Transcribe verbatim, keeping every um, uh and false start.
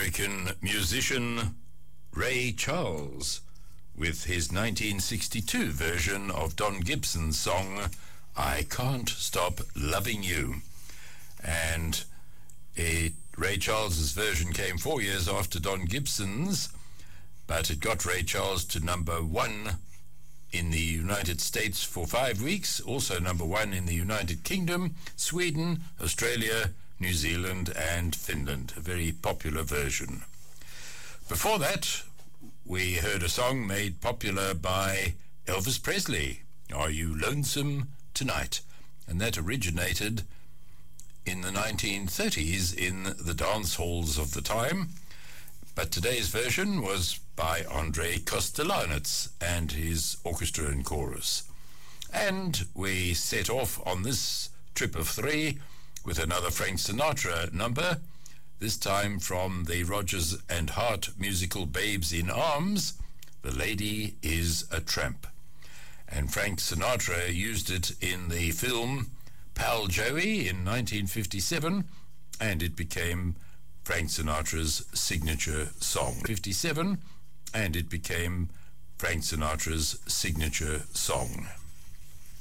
American musician Ray Charles with his nineteen sixty-two version of Don Gibson's song I Can't Stop Loving You. And it, Ray Charles's version came four years after Don Gibson's, but it got Ray Charles to number one in the United States for five weeks, also number one in the United Kingdom, Sweden, Australia, New Zealand and Finland. A very popular version. Before that, we heard a song made popular by Elvis Presley, Are You Lonesome Tonight? And that originated in the nineteen thirties in the dance halls of the time. But today's version was by Andrei Kostelanetz and his orchestra and chorus. And we set off on this trip of three with another Frank Sinatra number, this time from the Rodgers and Hart musical Babes in Arms, The Lady is a Tramp. And Frank Sinatra used it in the film Pal Joey in nineteen fifty-seven, and it became Frank Sinatra's signature song. fifty-seven, and it became Frank Sinatra's signature song.